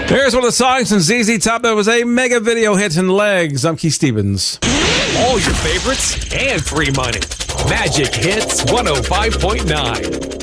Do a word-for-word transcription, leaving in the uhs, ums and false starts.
Here's one of the songs from Z Z Top that was a mega video hit in legs. I'm Keith Stevens. All your favorites and free money. Magic Hits one oh five point nine.